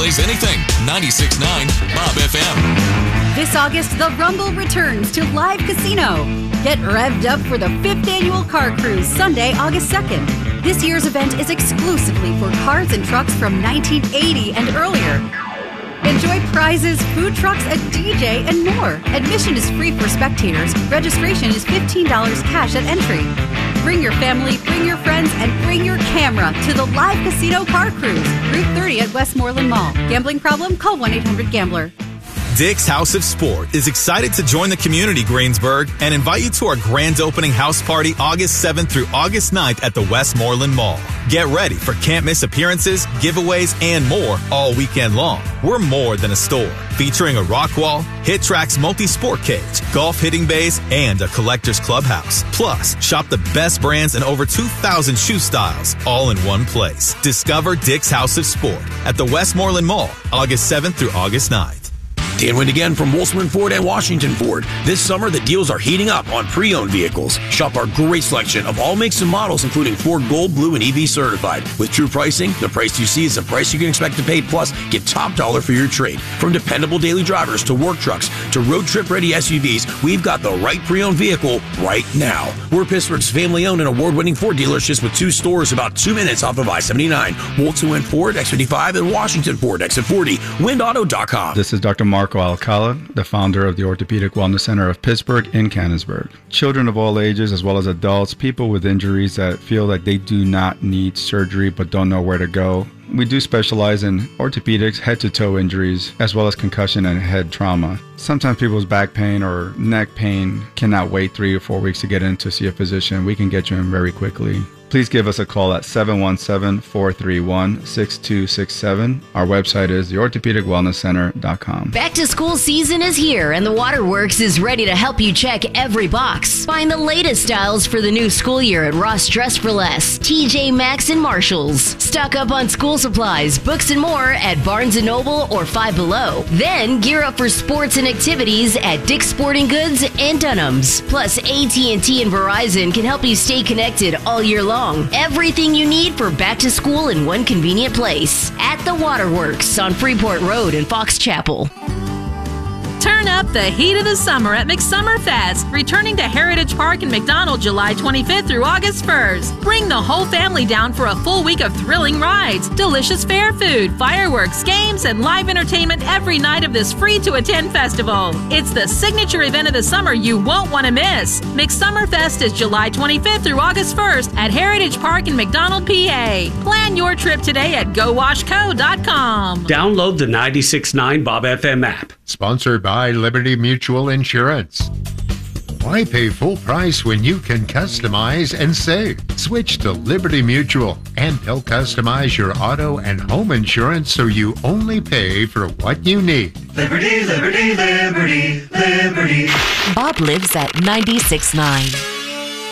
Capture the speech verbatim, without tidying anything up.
plays anything. ninety-six point nine Bob F M. This August, the Rumble returns to Live Casino. Get revved up for the fifth annual Car Cruise, Sunday, August second. This year's event is exclusively for cars and trucks from nineteen eighty and earlier. Enjoy prizes, food trucks, a D J, and more. Admission is free for spectators. Registration is fifteen dollars cash at entry. Bring your family, bring your friends, and bring your camera to the Live Casino Car Cruise, Route thirty at Westmoreland Mall. Gambling problem? Call one eight hundred gambler. Dick's House of Sport is excited to join the community, Greensburg, and invite you to our grand opening house party August seventh through August ninth at the Westmoreland Mall. Get ready for can't-miss appearances, giveaways, and more all weekend long. We're more than a store, featuring a rock wall, Hit Tracks multi-sport cage, golf hitting bays, and a collector's clubhouse. Plus, shop the best brands and over two thousand shoe styles, all in one place. Discover Dick's House of Sport at the Westmoreland Mall, August seventh through August ninth. Dan Wind again from Wolfsburg Ford and Washington Ford. This summer, the deals are heating up on pre-owned vehicles. Shop our great selection of all makes and models, including Ford Gold, Blue, and E V certified. With true pricing, the price you see is the price you can expect to pay. Plus, get top dollar for your trade. From dependable daily drivers to work trucks to road trip-ready S U Vs, we've got the right pre-owned vehicle right now. We're Pittsburgh's family-owned and award-winning Ford dealerships with two stores about two minutes off of I seventy-nine. Wolfson Wind Ford, X fifty-five, and Washington Ford, exit forty. wind auto dot com. This is Doctor Marco Alcala, the founder of the Orthopedic Wellness Center of Pittsburgh in Canonsburg. Children of all ages, as well as adults, people with injuries that feel that they do not need surgery but don't know where to go. We do specialize in orthopedics, head-to-toe injuries, as well as concussion and head trauma. Sometimes people's back pain or neck pain cannot wait three or four weeks to get in to see a physician. We can get you in very quickly. Please give us a call at seven one seven, four three one, six two six seven. Our website is the orthopedic wellness center dot com. Back to school season is here, and the Waterworks is ready to help you check every box. Find the latest styles for the new school year at Ross Dress for Less, T J Maxx, and Marshalls. Stock up on school supplies, books, and more at Barnes and Noble or Five Below. Then gear up for sports and activities at Dick's Sporting Goods and Dunham's. Plus, A T and T and Verizon can help you stay connected all year long. Everything you need for back to school in one convenient place. At the Waterworks on Freeport Road in Fox Chapel. Turn up the heat of the summer at McSummerfest, returning to Heritage Park in McDonald July twenty-fifth through August first. Bring the whole family down for a full week of thrilling rides, delicious fair food, fireworks, games, and live entertainment every night of this free-to-attend festival. It's the signature event of the summer you won't want to miss. McSummerfest is July twenty-fifth through August first at Heritage Park in McDonald, P A. Plan your trip today at go wash co dot com. Download the ninety-six point nine Bob F M app. Sponsored by Liberty Mutual Insurance. Why pay full price when you can customize and save? Switch to Liberty Mutual, and they'll customize your auto and home insurance so you only pay for what you need. Liberty, liberty, liberty, liberty. Bob lives at ninety-six point nine.